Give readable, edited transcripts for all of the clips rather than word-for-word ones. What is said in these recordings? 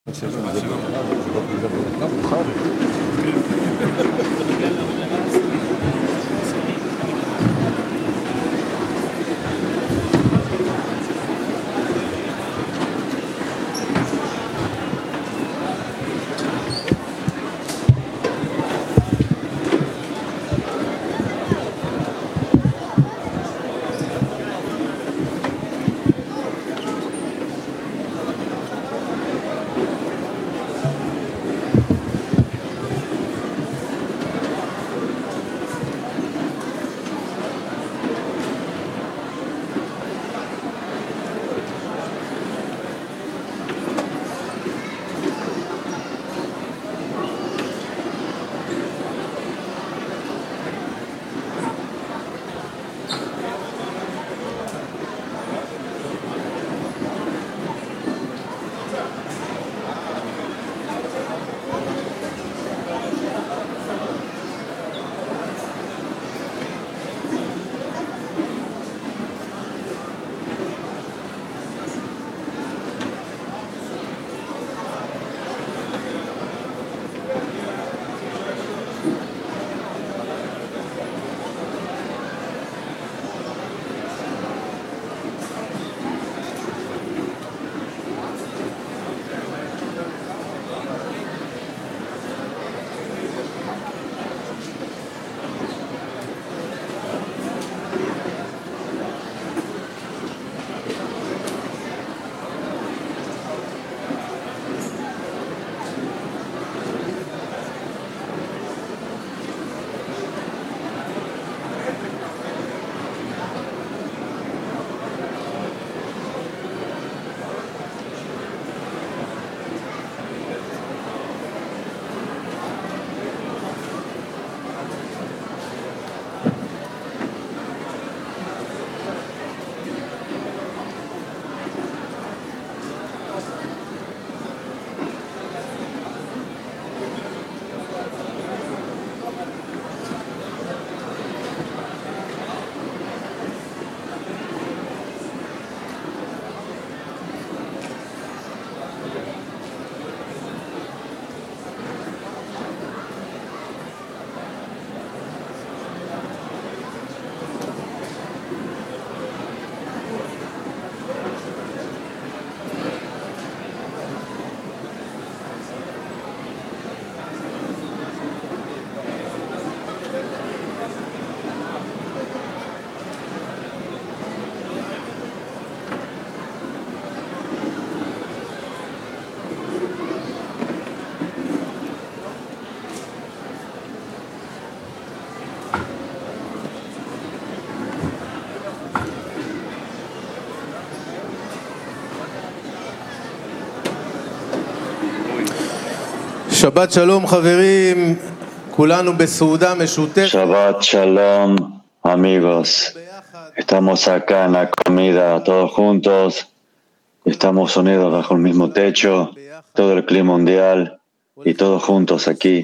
שבת שלום חברים, כולנו בסעודה משותפת. Shabbat Shalom, amigos. Estamos acá en la comida todos juntos. Estamos unidos bajo el mismo techo, todo el clima mundial y todos juntos aquí.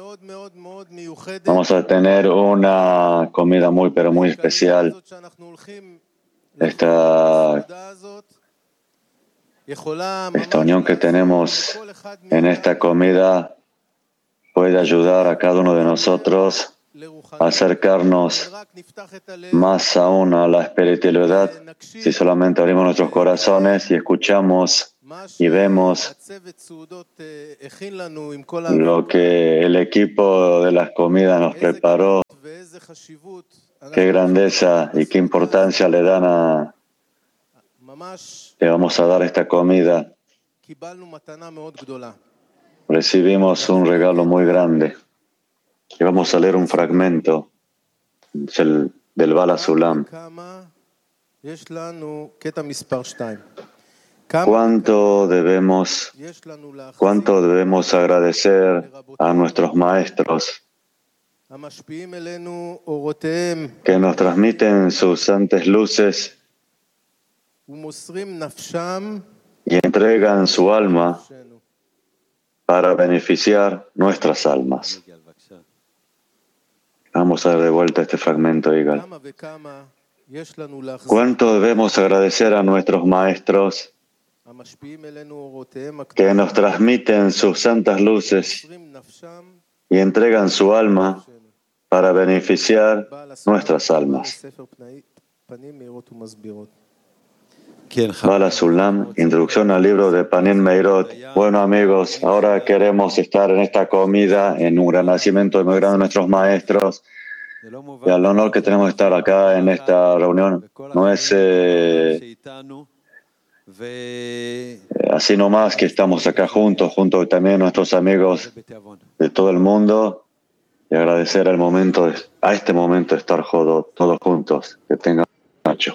Vamos a tener una comida muy, pero muy especial. Esta unión que tenemos en esta comida puede ayudar a cada uno de nosotros a acercarnos más aún a la espiritualidad si solamente abrimos nuestros corazones y escuchamos y vemos lo que el equipo de las comidas nos preparó, qué grandeza y qué importancia le vamos a dar esta comida. Recibimos un regalo muy grande. Y vamos a leer un fragmento del Bala Sulam. ¿Cuánto debemos agradecer a nuestros maestros que nos transmiten sus santas luces y entregan su alma para beneficiar nuestras almas? Vamos a dar de vuelta este fragmento, Igal. ¿Cuánto debemos agradecer a nuestros maestros que nos transmiten sus santas luces y entregan su alma para beneficiar nuestras almas. Bala Sulam, introducción al libro de Panim Meirot. Bueno, amigos, ahora queremos estar en esta comida, en un gran nacimiento de muy grande de nuestros maestros. Y al honor que tenemos de estar acá en esta reunión no es así nomás que estamos acá juntos también nuestros amigos de todo el mundo, y agradecer a este momento de estar todos juntos. Que tengan Nacho.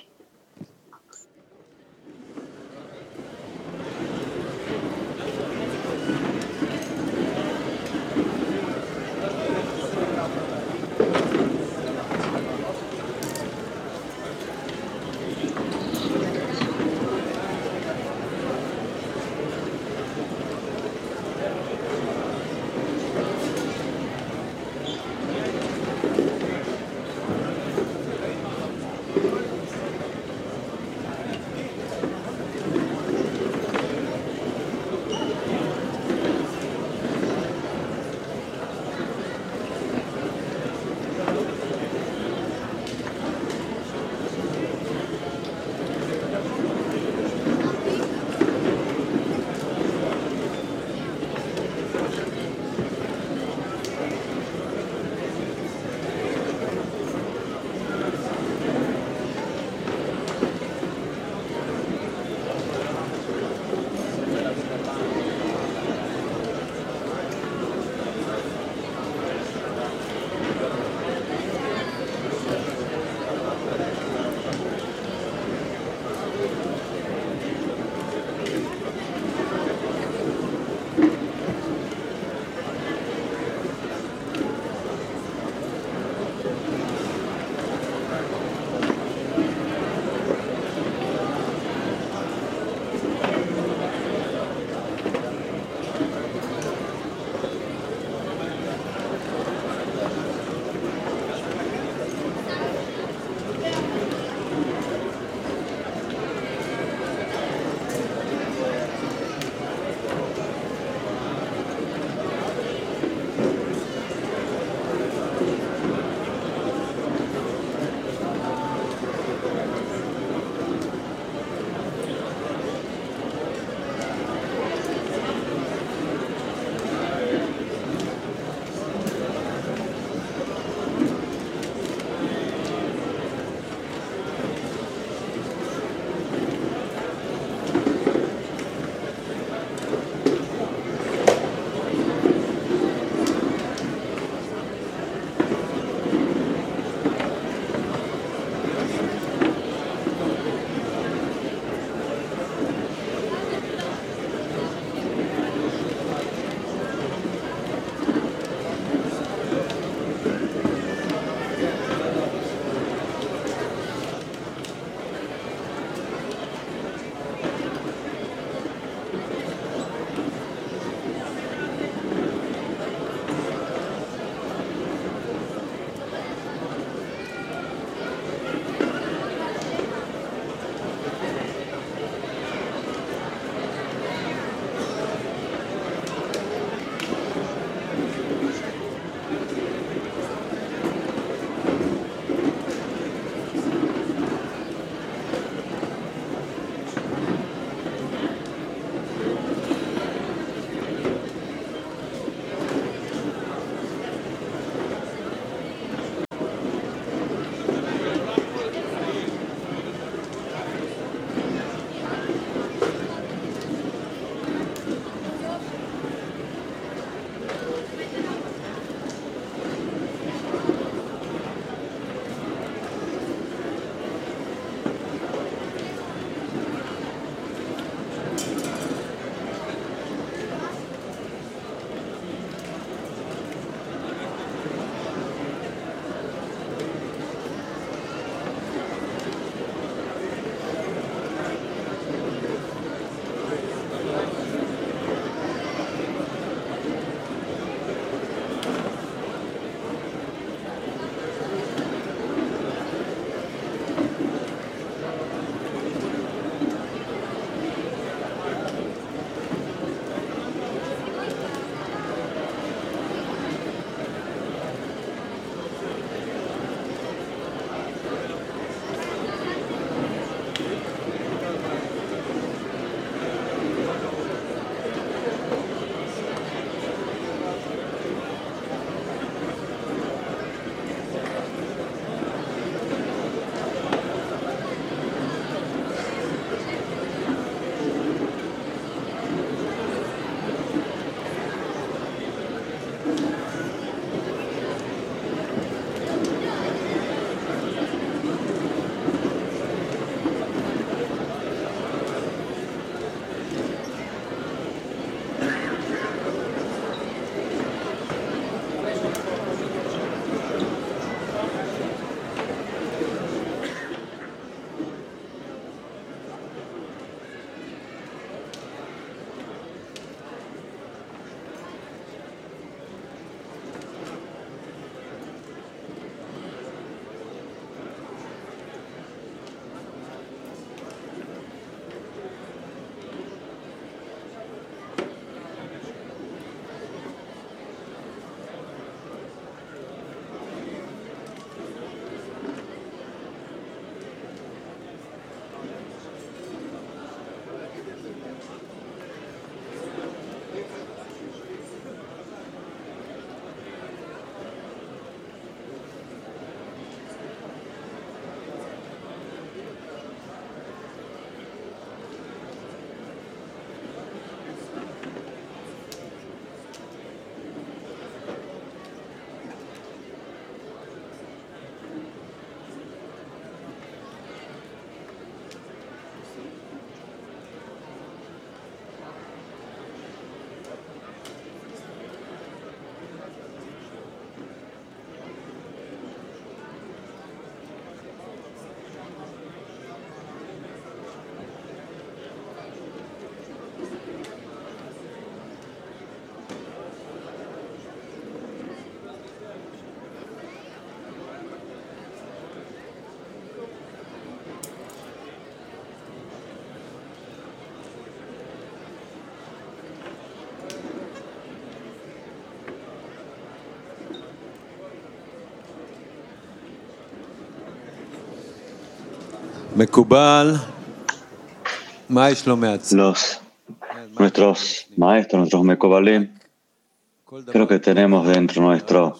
Nuestros maestros, nuestros Mekobalim, creo que tenemos dentro nuestro,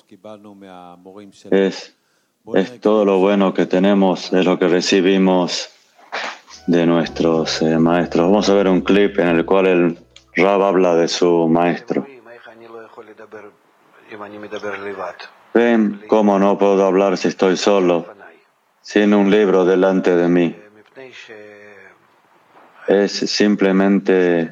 es todo lo bueno que tenemos, es lo que recibimos de nuestros maestros. Vamos a ver un clip en el cual el Rab habla de su maestro. Ven cómo no puedo hablar si estoy solo, sin un libro delante de mí. Es simplemente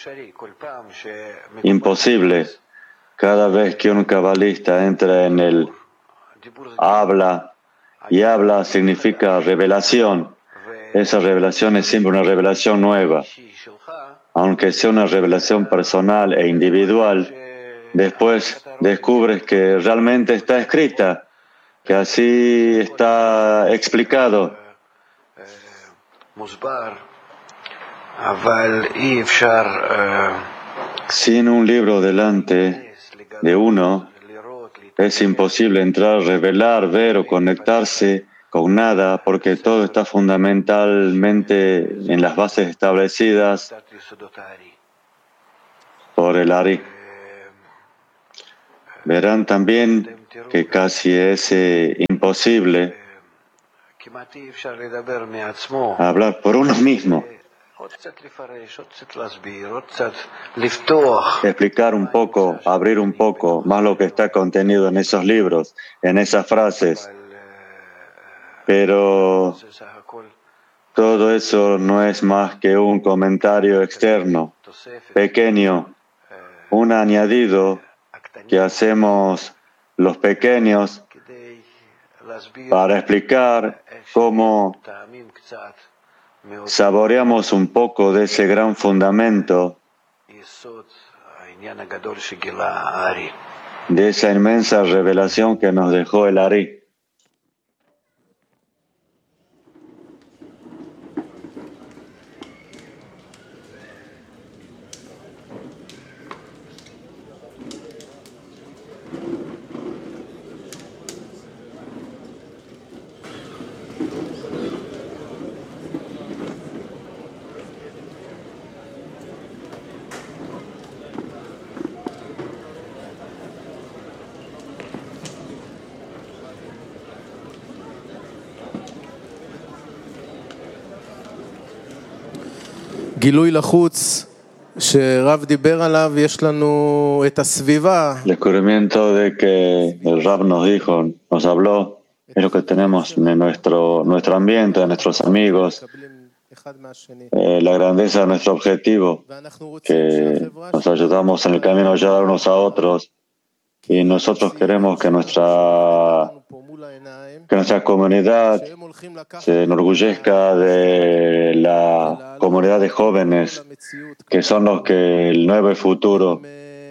imposible. Cada vez que un cabalista entra en el habla, y habla significa revelación. Esa revelación es siempre una revelación nueva. Aunque sea una revelación personal e individual, después descubres que realmente está escrita, que así está explicado. Sin un libro delante de uno, es imposible entrar, revelar, ver o conectarse con nada, porque todo está fundamentalmente en las bases establecidas por el Ari. Verán también que casi es imposible hablar por uno mismo, explicar un poco, abrir un poco más lo que está contenido en esos libros, en esas frases. Pero todo eso no es más que un comentario externo, pequeño, un añadido que hacemos los pequeños para explicar cómo saboreamos un poco de ese gran fundamento, de esa inmensa revelación que nos dejó el Ari. גילוי לחוץ שרב דיבר עליו, יש לנו את הסביבה. El descubrimiento de que el Rab nos habló, es lo que tenemos en nuestro ambiente, de nuestros amigos, la grandeza de nuestro objetivo, que nos ayudamos en el camino a ayudar unos a otros, y nosotros queremos que nuestra comunidad se enorgullezca de la comunidad de jóvenes, que son los que el nuevo futuro.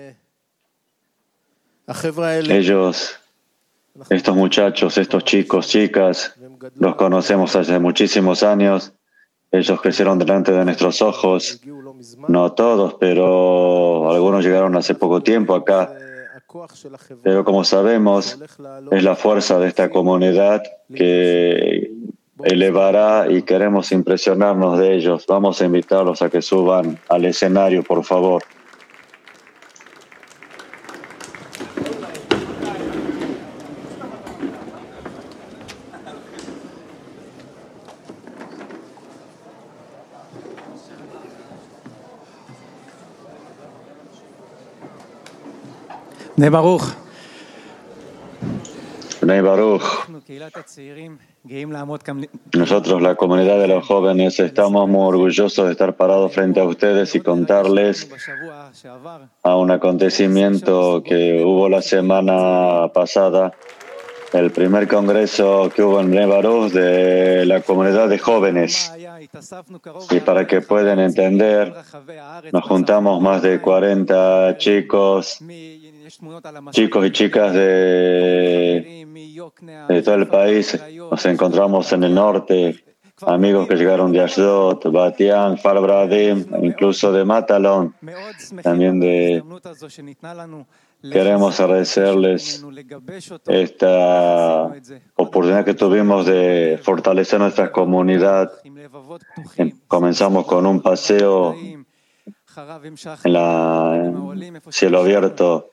Ellos, estos muchachos, estos chicos, chicas, los conocemos hace muchísimos años. Ellos crecieron delante de nuestros ojos, no todos, pero algunos llegaron hace poco tiempo acá. Pero como sabemos, es la fuerza de esta comunidad que elevará y queremos impresionarnos de ellos. Vamos a invitarlos a que suban al escenario, por favor. Bnei Baruch. Bnei Baruch. Nosotros, la comunidad de los jóvenes, estamos muy orgullosos de estar parados frente a ustedes y contarles a un acontecimiento que hubo la semana pasada el primer congreso que hubo en Bnei Baruch de la comunidad de jóvenes. Y para que puedan entender, nos juntamos más de 40 chicos y chicas de todo el país. Nos encontramos en el norte, amigos que llegaron de Ashdod, Bat Yam, Kfar Vradim, incluso de Matalon. También queremos agradecerles esta oportunidad que tuvimos de fortalecer nuestra comunidad. Comenzamos con un paseo en cielo abierto.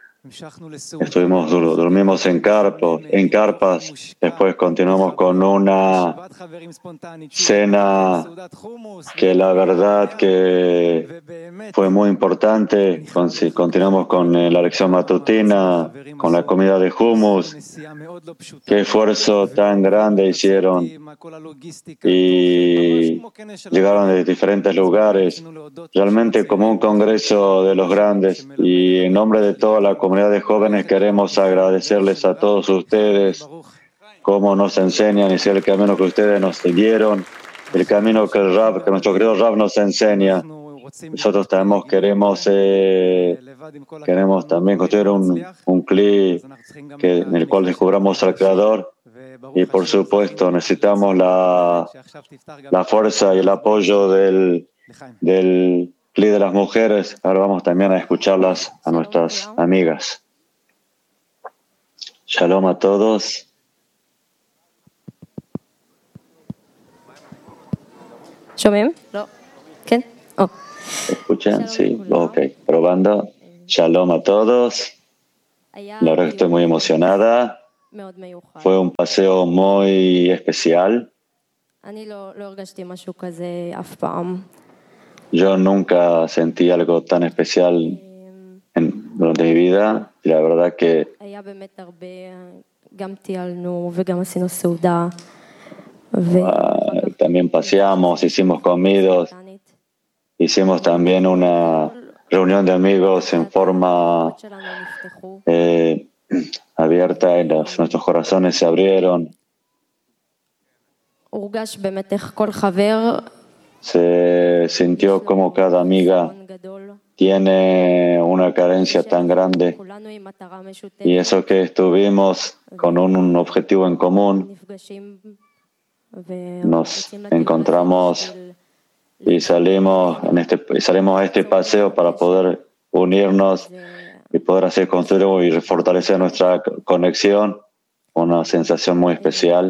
Dormimos en carpas. Después continuamos con una cena que la verdad que fue muy importante. Continuamos con la lección matutina, con la comida de hummus. Qué esfuerzo tan grande hicieron y llegaron de diferentes lugares, realmente como un congreso de los grandes. Y en nombre de toda la comunidad de jóvenes queremos agradecerles a todos ustedes cómo nos enseñan y el camino que ustedes nos dieron, el camino que nuestro querido Rab nos enseña. Nosotros también queremos también construir un cli en el cual descubramos al Creador. Y por supuesto necesitamos la fuerza y el apoyo del cli de las mujeres. Ahora vamos también a escucharlas a nuestras amigas. Shalom a todos. ¿שומעים? לא. כן? ¿Escuchan? Sí. Ok. Probando. Shalom a todos. La verdad que estoy muy emocionada. Fue un paseo muy especial. Yo nunca sentí algo tan especial durante mi vida. Y la verdad que también paseamos, hicimos comidas, hicimos también una reunión de amigos en forma abierta y nuestros corazones se abrieron. Se sintió como cada amiga tiene una carencia tan grande y eso que estuvimos con un objetivo en común, nos encontramos y salimos a este paseo para poder unirnos y poder hacer construir y fortalecer nuestra conexión, una sensación muy especial.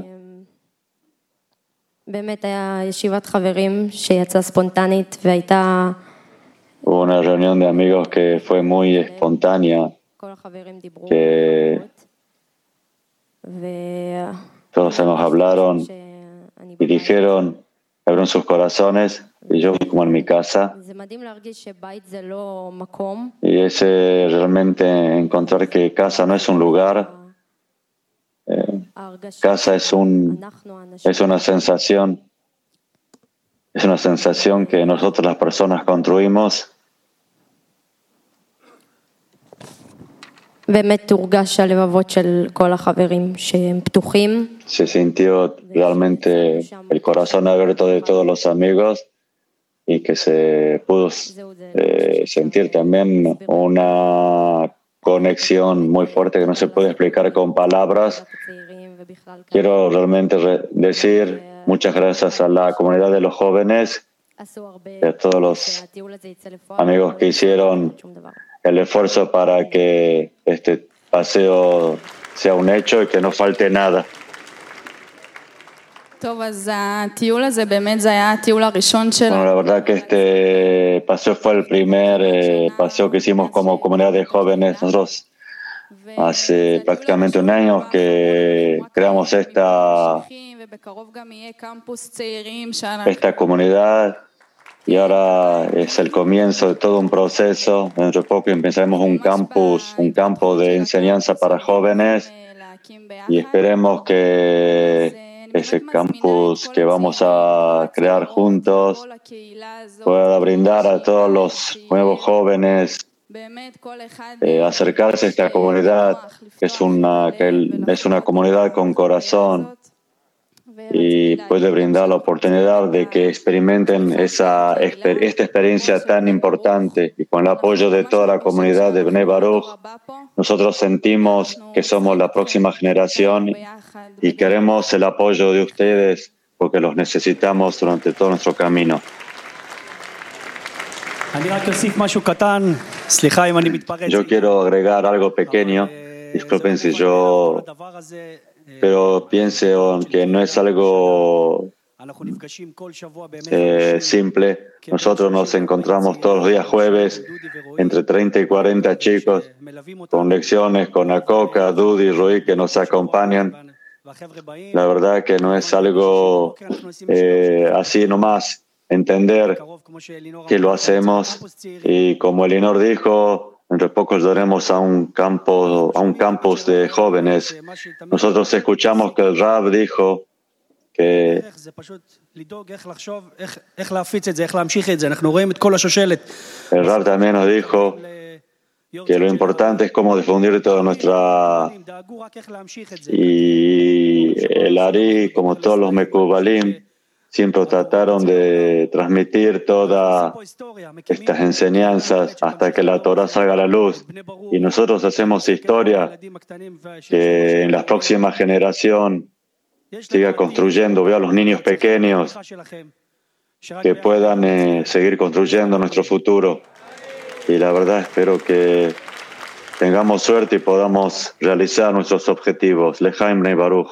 Hubo una reunión de amigos que fue muy espontánea, que todos nos hablaron y dijeron, abrieron sus corazones, y yo como en mi casa. Y ese realmente encontrar que casa no es un lugar, casa es una sensación que nosotros las personas construimos. Se sintió realmente el corazón abierto de todos los amigos y que se pudo sentir también una conexión muy fuerte que no se puede explicar con palabras. Quiero realmente decir muchas gracias a la comunidad de los jóvenes y a todos los amigos que hicieron el esfuerzo para que este paseo sea un hecho y que no falte nada. Bueno, la verdad que este paseo fue el primer paseo que hicimos como comunidad de jóvenes. Nosotros hace prácticamente un año que creamos esta comunidad y ahora es el comienzo de todo un proceso. Dentro de poco empezaremos un campo de enseñanza para jóvenes y esperemos que ese campus que vamos a crear juntos pueda brindar a todos los nuevos jóvenes acercarse a esta comunidad, que es una comunidad con corazón y puede brindar la oportunidad de que experimenten esta experiencia tan importante. Y con el apoyo de toda la comunidad de Bnei Baruch, nosotros sentimos que somos la próxima generación y queremos el apoyo de ustedes porque los necesitamos durante todo nuestro camino. Yo quiero agregar algo pequeño. Disculpen si pero pienso que no es algo simple. Nosotros nos encontramos todos los días jueves, entre 30 y 40 chicos, con lecciones, con Akoka, Dudi, Rui, que nos acompañan. La verdad que no es algo así nomás, entender que lo hacemos y como Elinor dijo, entre poco llegaremos a un campus de jóvenes. Nosotros escuchamos que el Rab dijo que el Rab también nos dijo que lo importante es cómo difundir toda nuestra... Y el Ari, como todos los Mekubalim, siempre trataron de transmitir todas estas enseñanzas hasta que la Torah salga a la luz. Y nosotros hacemos historia que en la próxima generación siga construyendo. Veo a los niños pequeños que puedan seguir construyendo nuestro futuro. Y la verdad espero que tengamos suerte y podamos realizar nuestros objetivos. Lejaim Bnei Baruch.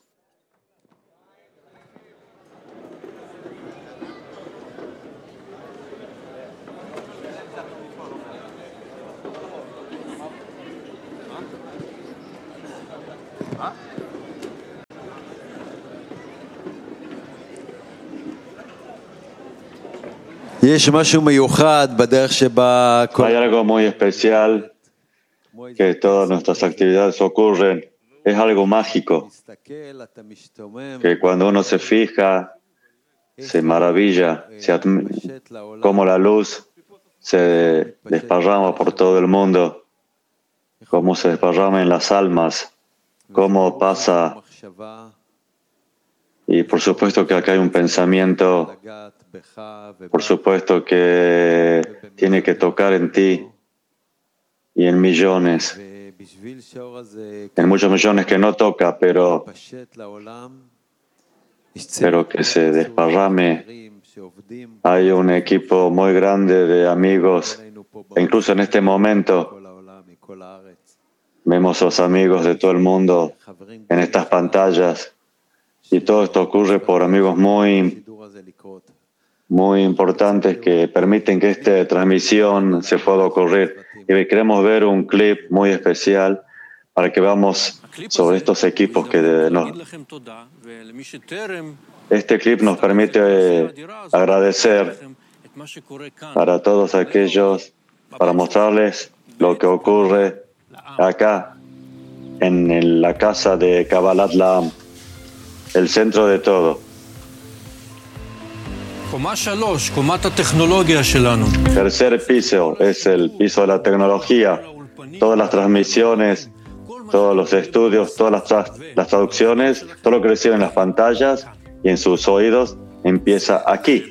Hay algo muy especial que todas nuestras actividades ocurren. Es algo mágico que cuando uno se fija, se maravilla, cómo la luz se desparrama por todo el mundo, cómo se desparrama en las almas, cómo pasa. Y por supuesto que acá hay un pensamiento, por supuesto que tiene que tocar en ti y en millones, en muchos millones que no toca, pero que se desparrame. Hay un equipo muy grande de amigos, e incluso en este momento vemos a los amigos de todo el mundo en estas pantallas. Y todo esto ocurre por amigos muy importantes que permiten que esta transmisión se pueda ocurrir. Y queremos ver un clip muy especial para que veamos sobre estos equipos que este clip nos permite agradecer para todos aquellos, para mostrarles lo que ocurre acá en la casa de Kabbalat La'am, el centro de todo. Tercer piso es el piso de la tecnología. Todas las transmisiones, todos los estudios, todas las traducciones, todo lo que reciben en las pantallas y en sus oídos empieza aquí.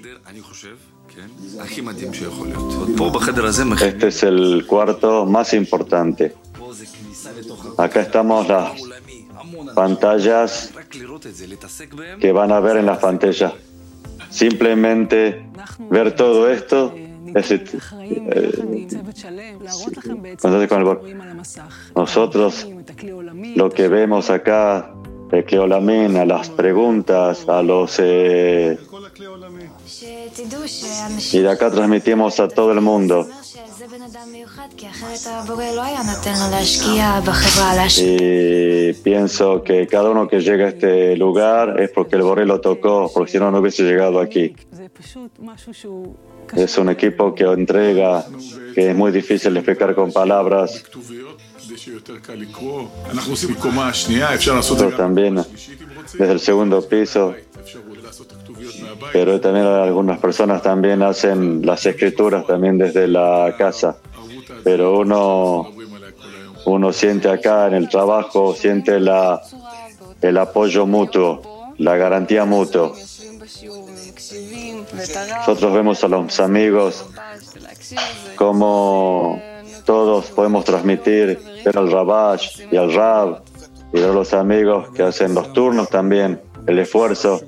Este es el cuarto más importante. Acá estamos las pantallas que van a ver en las pantallas. Simplemente ver todo esto. Nosotros lo que vemos acá, el Kleolamín, a las preguntas, a los... y de acá transmitimos a todo el mundo. Y pienso que cada uno que llega a este lugar es porque el Boré lo tocó, porque si no, no hubiese llegado aquí. Es un equipo que entrega, que es muy difícil de explicar con palabras. Pero también desde el segundo piso, pero también algunas personas también hacen las escrituras también desde la casa. pero uno siente acá en el trabajo, siente el apoyo mutuo, la garantía mutua. Nosotros vemos a los amigos como todos podemos transmitir, ver al Rabash y al Rab y ver a los amigos que hacen los turnos también, el esfuerzo.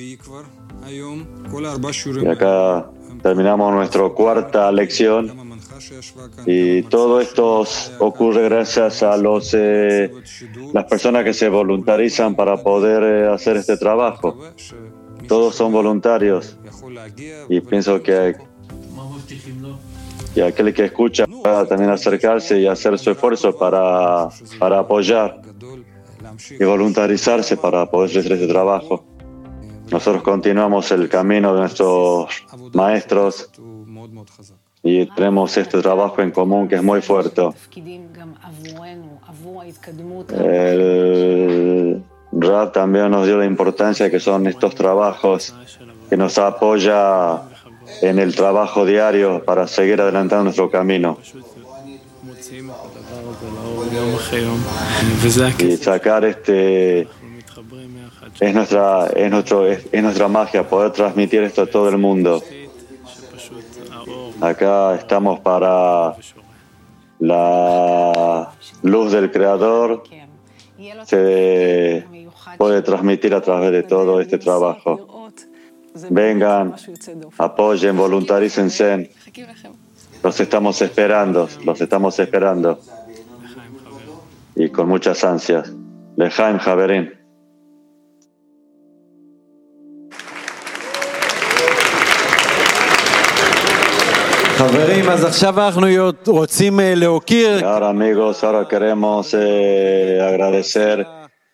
Y acá terminamos nuestra cuarta lección y todo esto ocurre gracias a las personas que se voluntarizan para poder hacer este trabajo. Todos son voluntarios y pienso que aquel que escucha va también acercarse y hacer su esfuerzo para apoyar y voluntarizarse para poder hacer este trabajo. Nosotros continuamos el camino de nuestros maestros y tenemos este trabajo en común que es muy fuerte. El Rab también nos dio la importancia que son estos trabajos que nos apoya en el trabajo diario para seguir adelantando nuestro camino. Y sacar es nuestra magia, poder transmitir esto a todo el mundo. Acá estamos para la luz del Creador, se puede transmitir a través de todo este trabajo. Vengan, apoyen, voluntarícense. Los estamos esperando. Y con muchas ansias. Lejaim Javerim. Ahora amigos, ahora queremos agradecer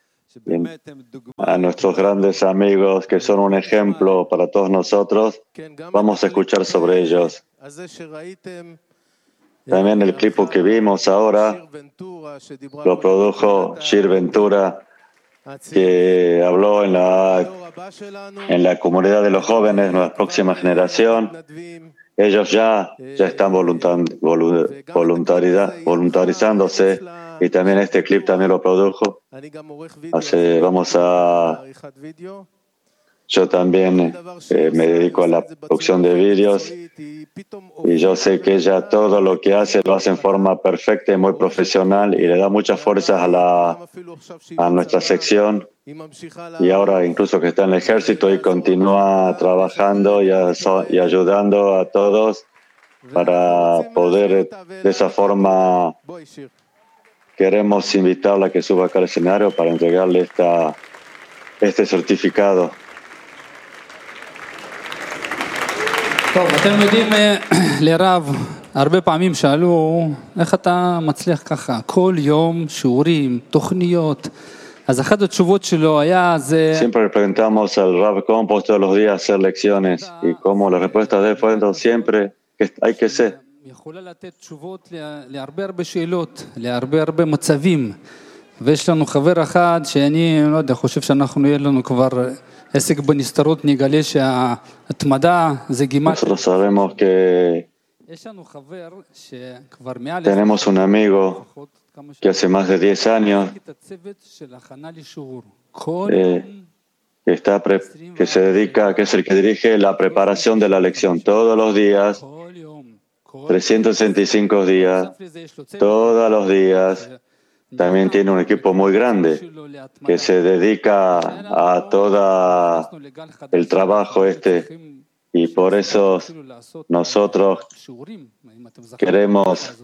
a nuestros grandes amigos que son un ejemplo para todos nosotros. Vamos a escuchar sobre ellos. También el clip que vimos ahora lo produjo Shir Ventura, que habló en la comunidad de los jóvenes, nuestra próxima generación. Ellos ya están voluntarizándose y también este clip también lo produjo. Yo también me dedico a la producción de vídeos y yo sé que ella todo lo que hace lo hace en forma perfecta y muy profesional y le da muchas fuerzas a nuestra sección. Y ahora incluso que está en el ejército y continúa trabajando y ayudando a todos para poder de esa forma. Queremos invitarla a que suba acá al escenario para entregarle este certificado. טוב, אתם יודעים, לרב, הרבה פעמים שאלו, איך אתה מצליח ככה? כל יום, שיעורים, תוכניות. אז אחת התשובות שלו היה זה... Siempre le preguntamos al Rab cómo puede todos los días hacer lecciones y como la respuesta de él fue siempre que hay que ser. יכולה לתת תשובות להרבה שאלות, להרבה מצבים. ויש לנו חבר אחד שאני, לא יודע, חושב שאנחנו יהיה לנו כבר עסק בנסתרות, נגלה שההתמדה זה גימת... Nosotros sabemos que tenemos un amigo que hace más de 10 años que se dedica, que es el que dirige la preparación de la lección todos los días, 365 días, todos los días. También tiene un equipo muy grande que se dedica a todo el trabajo y por eso nosotros queremos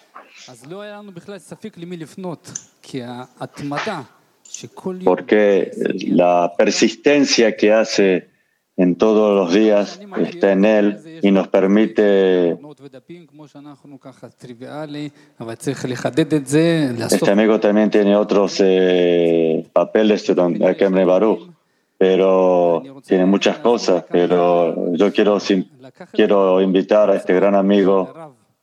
porque la persistencia que hace en todos los días está en él y nos permite. Este amigo también tiene otros papeles aquí en Baruch, pero tiene muchas cosas, pero yo quiero invitar a este gran amigo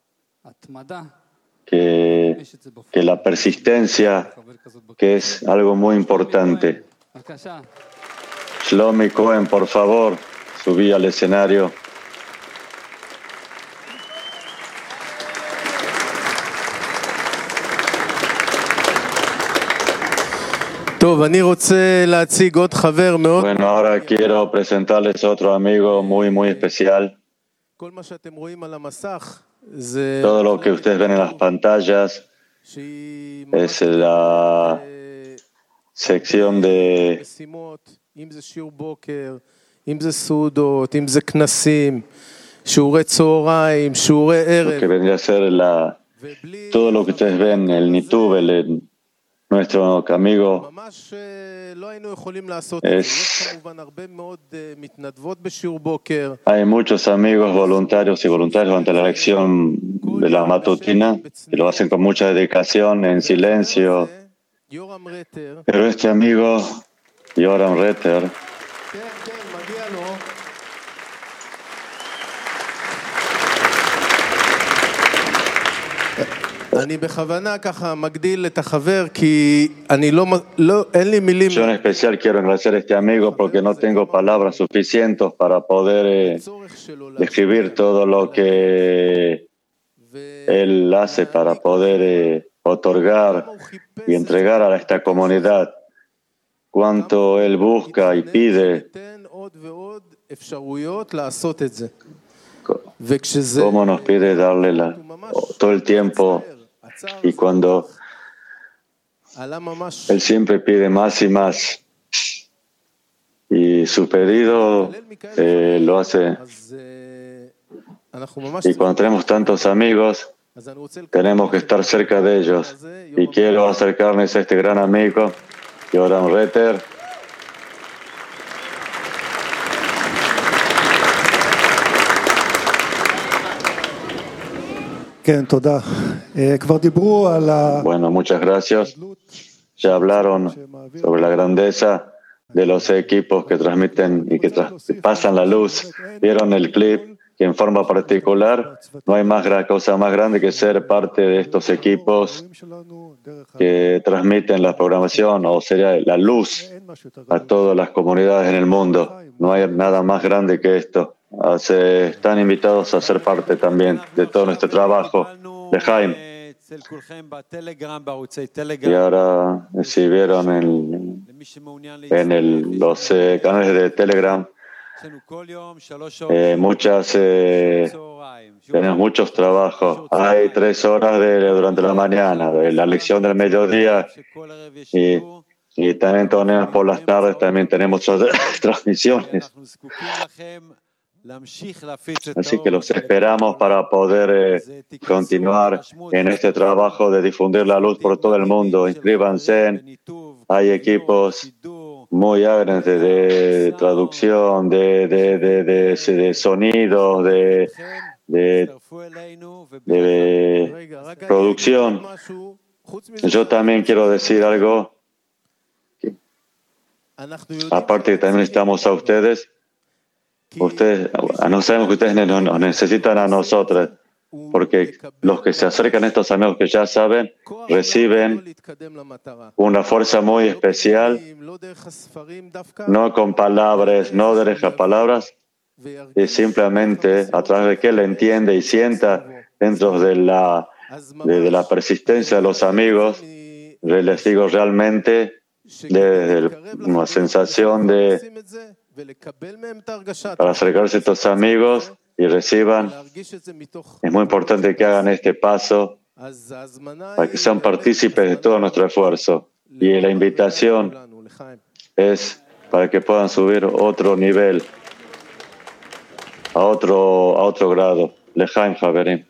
que la persistencia, que es algo muy importante. Shlomi Cohen, por favor, subí al escenario. Bueno, ahora quiero presentarles a otro amigo muy especial. Todo lo que ustedes ven en las pantallas es la sección de lo que vendría a ser todo lo que ustedes ven, el Nitub, nuestro amigo hay muchos amigos voluntarios y voluntarios ante la lección de la matutina y lo hacen con mucha dedicación, en silencio. Pero este amigo, Yoram Retter, yo en especial quiero agradecer a este amigo porque no tengo palabras suficientes para poder describir todo lo que él hace para poder otorgar y entregar a esta comunidad. Cuánto él busca y pide, cómo nos pide darle todo el tiempo. Y cuando él siempre pide más y más, y su pedido lo hace. Y cuando tenemos tantos amigos, tenemos que estar cerca de ellos. Y quiero acercarles a este gran amigo, Yoram Retter. Bueno, muchas gracias. Ya hablaron sobre la grandeza de los equipos que transmiten y que pasan la luz. Vieron el clip que en forma particular no hay cosa más grande que ser parte de estos equipos que transmiten la programación, o sería la luz a todas las comunidades en el mundo. No hay nada más grande que esto. Están invitados a ser parte también de todo nuestro trabajo. Lejaim. Y ahora, si vieron en los canales de Telegram, tenemos muchos trabajos. Hay 3 horas durante la mañana, de la lección del mediodía, y también tenemos por las tardes, también tenemos transmisiones. Así que los esperamos para poder continuar en este trabajo de difundir la luz por todo el mundo. Inscríbanse. Hay equipos muy grandes de traducción, de sonidos, de producción. Yo también quiero decir algo. Aparte que también estamos a ustedes. No sabemos que ustedes nos necesitan a nosotros, porque los que se acercan a estos amigos que ya saben, reciben una fuerza muy especial, no con palabras, no de palabras, y simplemente a través de que él entiende y sienta dentro de la persistencia de los amigos. Les digo realmente una sensación para acercarse a estos amigos y reciban. Es muy importante que hagan este paso para que sean partícipes de todo nuestro esfuerzo. Y la invitación es para que puedan subir otro nivel, a otro grado. Lejaim Javerim.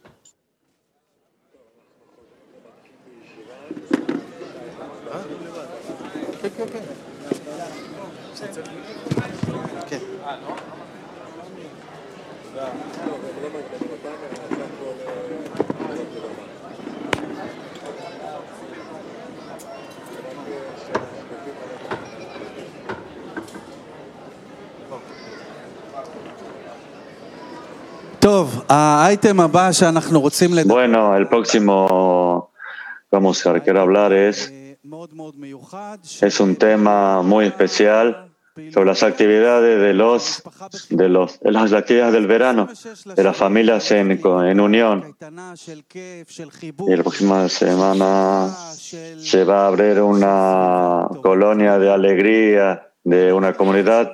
Bueno, el próximo que quiero hablar es un tema muy especial sobre las actividades las actividades del verano, de las familias en unión. Y la próxima semana se va a abrir una colonia de alegría, de una comunidad.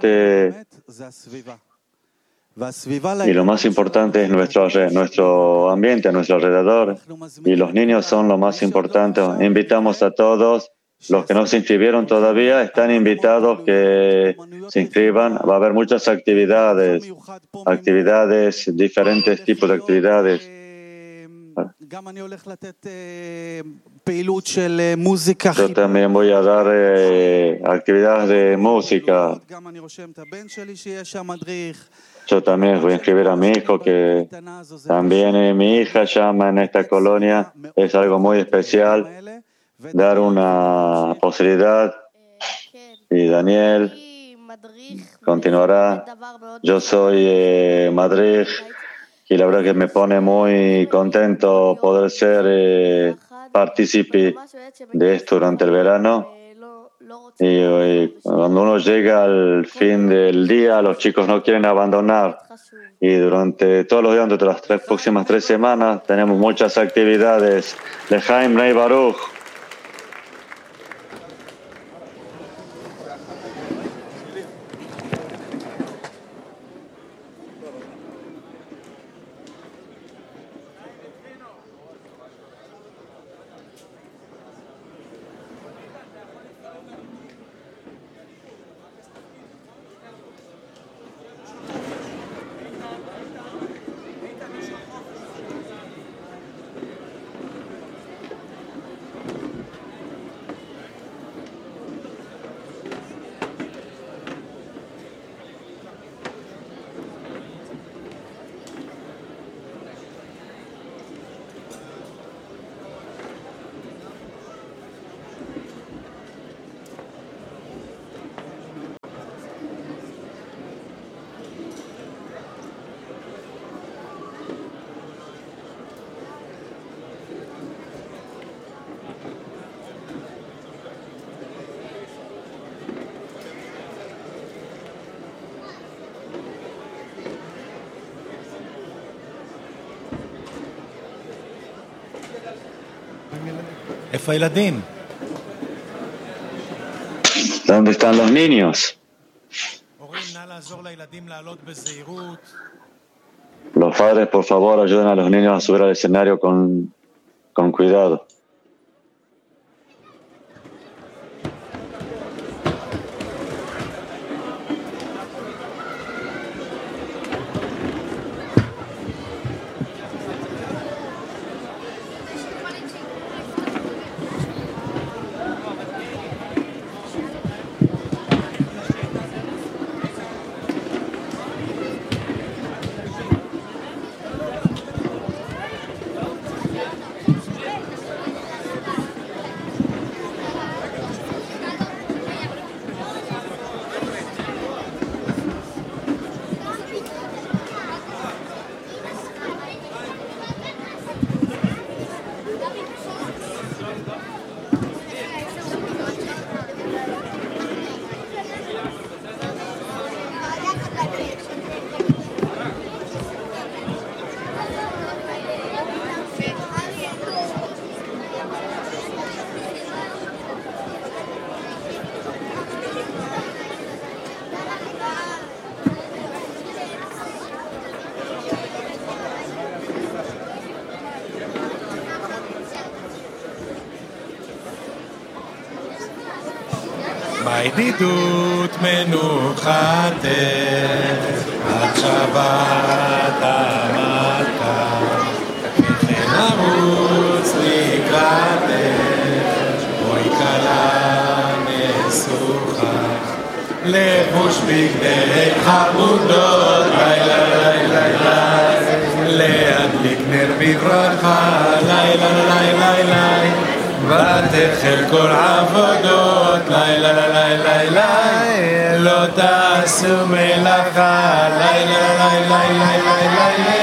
Y lo más importante es nuestro ambiente, a nuestro alrededor. Y los niños son lo más importante. Invitamos a todos. Los que no se inscribieron todavía están invitados que se inscriban. Va a haber muchas actividades, diferentes tipos de actividades. Yo también voy a dar actividades de música. Yo también voy a inscribir a mi hijo, que también mi hija llama en esta colonia. Es algo muy especial, dar una posibilidad. Y Daniel continuará. Yo soy madrid y la verdad que me pone muy contento poder ser partícipe de esto durante el verano. Y cuando uno llega al fin del día, los chicos no quieren abandonar. Y durante todos los días, durante las próximas 3 semanas, tenemos muchas actividades. Lejaim Nei Baruch. ¿Dónde están los niños? Los padres, por favor, ayuden a los niños a subir al escenario con cuidado. בידידות מנוחתך, עד שבת המלכה, וכן נרוץ לקראתך, בואי כלה משוחח, לבוש בגדי חמודות, לילה לילה לילה, להדליק נר בברכה, לילה לילה לילה, ותחל כל עבודות, לילה לילה לילה, לא תעשו מלאכה, לילה לילה לילה לילה